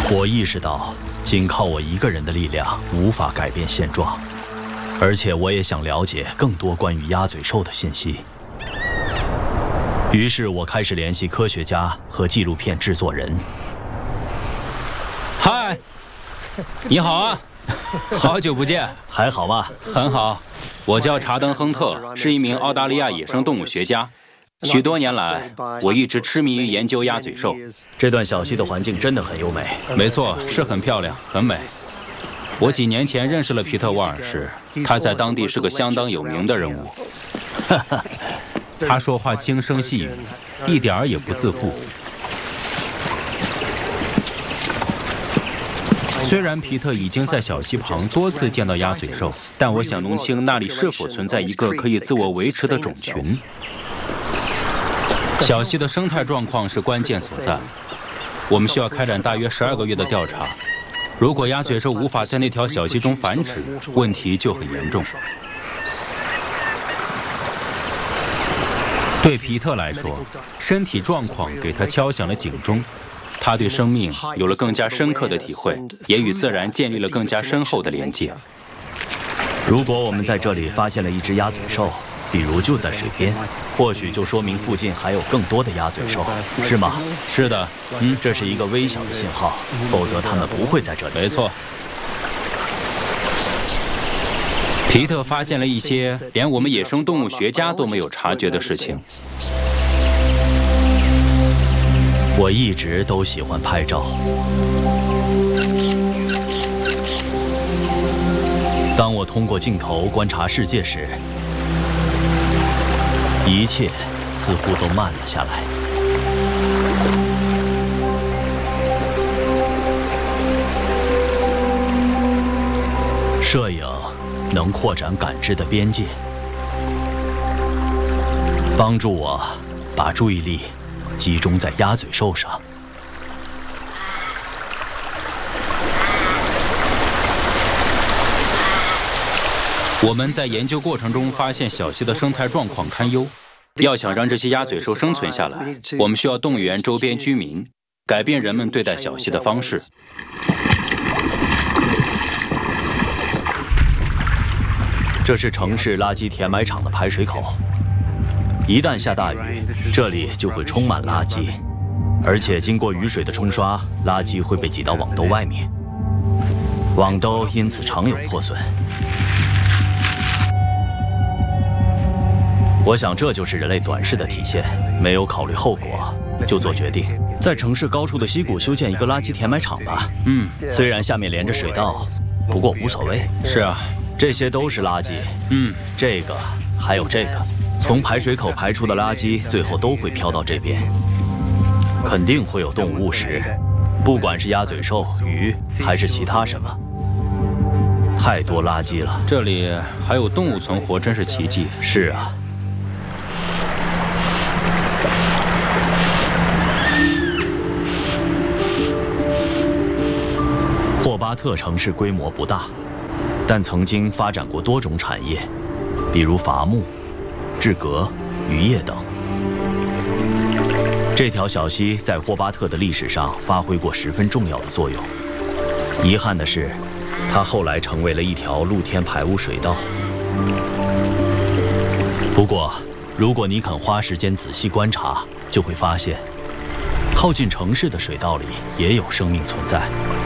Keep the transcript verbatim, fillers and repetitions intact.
我意识到，仅靠我一个人的力量无法改变现状，而且我也想了解更多关于鸭嘴兽的信息。于是我开始联系科学家和纪录片制作人。 嗨，你好啊，好久不见， 还好吗？ 很好，我叫查登·亨特，是一名澳大利亚野生动物学家。许多年来，我一直痴迷于研究鸭嘴兽。 这段小溪的环境真的很优美。 没错，是很漂亮，很美。我几年前认识了皮特·沃尔什，他在当地是个相当有名的人物。他说话轻声细语，一点儿也不自负。虽然皮特已经在小溪旁多次见到鸭嘴兽，但我想弄清那里是否存在一个可以自我维持的种群。小溪的生态状况是关键所在，我们需要开展大约十二个月的调查。如果鸭嘴兽无法在那条小溪中繁殖，问题就很严重。对皮特来说，身体状况给他敲响了警钟，他对生命有了更加深刻的体会，也与自然建立了更加深厚的连接。 如果我们在这里发现了一只鸭嘴兽，比如就在水边，或许就说明附近还有更多的鸭嘴兽，是吗？ 是的， 嗯，这是一个微小的信号，否则它们不会在这里。 没错。皮特发现了一些连我们野生动物学家都没有察觉的事情。 我一直都喜欢拍照。当我通过镜头观察世界时，一切似乎都慢了下来。摄影能扩展感知的边界，帮助我把注意力集中在鸭嘴兽上。 我们在研究过程中发现小溪的生态状况堪忧，要想让这些鸭嘴兽生存下来，我们需要动员周边居民，改变人们对待小溪的方式。 这是城市垃圾填埋场的排水口，一旦下大雨，这里就会充满垃圾，而且经过雨水的冲刷，垃圾会被挤到网兜外面，网兜因此常有破损。我想这就是人类短视的体现，没有考虑后果就做决定。在城市高处的溪谷修建一个垃圾填埋场吧。 嗯， 虽然下面连着水道，不过无所谓。 是啊， 这些都是垃圾。 嗯， 这个还有这个，从排水口排出的垃圾，最后都会飘到这边，肯定会有动物误食，不管是鸭嘴兽、鱼还是其他什么。太多垃圾了。 这里还有动物存活，真是奇迹。 是啊。霍巴特城市规模不大，但曾经发展过多种产业，比如伐木、制革、渔业等。这条小溪在霍巴特的历史上发挥过十分重要的作用。遗憾的是，它后来成为了一条露天排污水道。不过，如果你肯花时间仔细观察，就会发现，靠近城市的水道里也有生命存在。